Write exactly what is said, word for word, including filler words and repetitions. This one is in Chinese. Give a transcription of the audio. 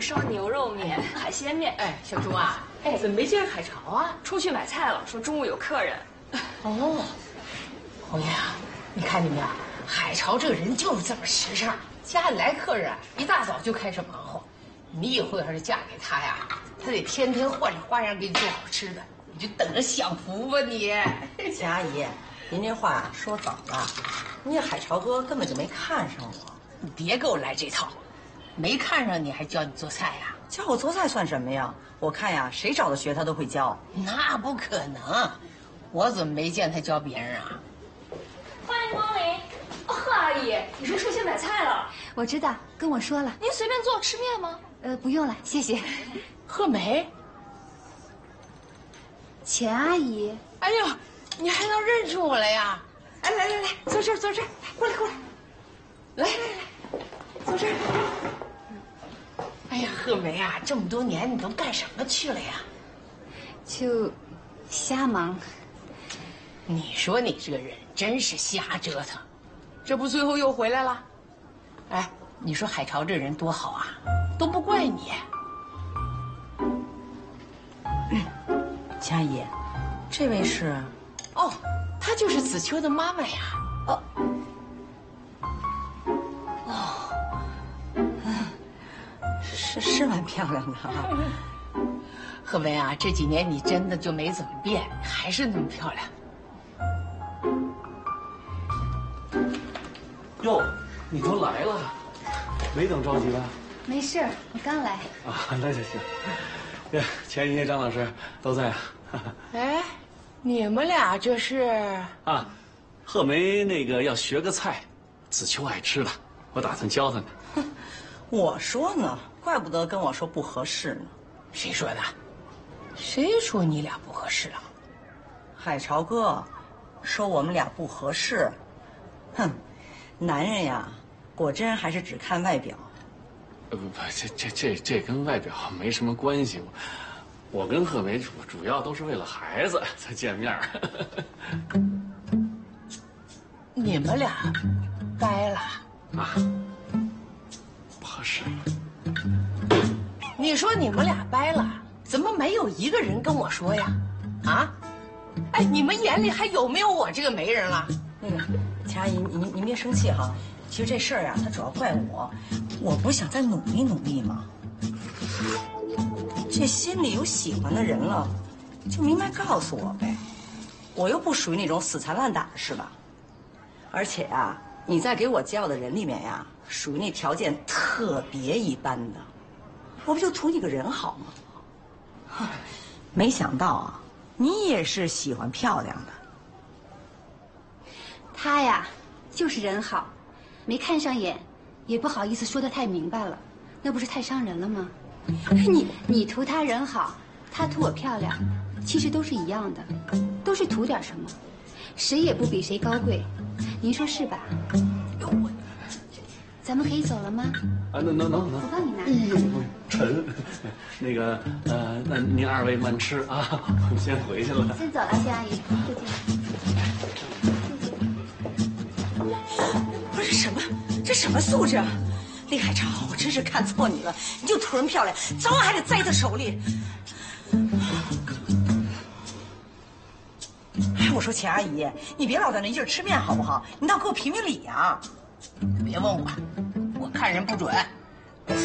烧牛肉面、海鲜面。 哎，小朱啊，哎，怎么没见海潮啊？ 出去买菜了，说中午有客人。 哦，红爷啊，你看你们啊，海潮这个人就是这么实诚，家里来客人啊，一大早就开始忙活。你以后要是嫁给他呀，他得天天换着花样给你做好吃的，你就等着享福吧你。 钱阿姨，您这话说早了，人家海潮哥根本就没看上我。 你别给我来这套，没看上你还教你做菜呀？ 教我做菜算什么呀？我看呀，谁找他学他都会教。 那不可能，我怎么没见他教别人啊？ 欢迎光临。哦，贺阿姨，你说出去买菜了？ 我知道，跟我说了。 您随便做，吃面吗？ 呃，不用了，谢谢。 贺梅， 钱阿姨。 哎呦，你还能认出我来呀？哎，来来来，坐这儿坐这儿，过来过来，来来来，坐这儿。哎呀，贺梅啊，这么多年你都干什么去了呀？ 就瞎忙。 你说你这个人真是瞎折腾，这不最后又回来了？哎，你说海潮这人多好啊，都不怪你。 钱阿姨，这位是？ 哦，她就是子秋的妈妈呀。 哦。哦。是是蛮漂亮的啊。 贺梅啊，这几年你真的就没怎么变，还是那么漂亮。 哟，你都来了，没等着急吧？ 没事，我刚来。 啊，那就行。呀，钱爷爷、张老师都在啊。 哎，你们俩这是？ 啊，贺梅那个要学个菜，子秋爱吃的，我打算教她呢。 哼，我说呢，怪不得跟我说不合适呢。 谁说的？谁说你俩不合适啊？ 海潮哥说我们俩不合适。哼，男人呀，果真还是只看外表。 呃不不，这这这这跟外表没什么关系。我跟贺梅主主要都是为了孩子才见面。 你们俩掰了啊？不合适。 你说你们俩掰了，怎么没有一个人跟我说呀？啊？哎，你们眼里还有没有我这个媒人了？ 那个，钱阿姨，您您别生气哈。其实这事儿啊，它主要怪我，我不是想再努力努力吗？这心里有喜欢的人了，就明白告诉我呗。我又不属于那种死缠烂打的，是吧？而且啊，你在给我介绍的人里面呀，属于那条件特别一般的，我不就图你个人好吗？没想到啊，你也是喜欢漂亮的。 他呀，就是人好，没看上眼，也不好意思说得太明白了，那不是太伤人了吗？你你图他人好，他图我漂亮，其实都是一样的，都是图点什么，谁也不比谁高贵，您说是吧？咱们可以走了吗？ 啊，能能能能， 我帮你拿。 哎呦，沉。那个呃，那您二位慢吃啊，我们先回去了。 先走了，谢阿姨，再见。 不是什么，这什么素质啊！李海潮，我真是看错你了，你就图人漂亮，早晚还得栽他手里。哎，我说钱阿姨，你别老在那一劲儿吃面好不好？你倒给我评评理呀！ 别问我，我看人不准。